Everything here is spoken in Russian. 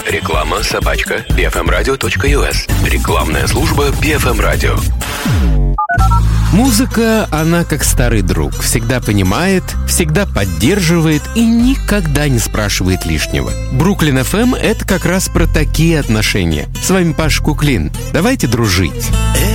Реклама @bfmradio.us. Рекламная служба BFM Radio. Музыка, она как старый друг. Всегда понимает, всегда поддерживает и никогда не спрашивает лишнего. Бруклин FM — это как раз про такие отношения. С вами Паша Куклин. Давайте дружить.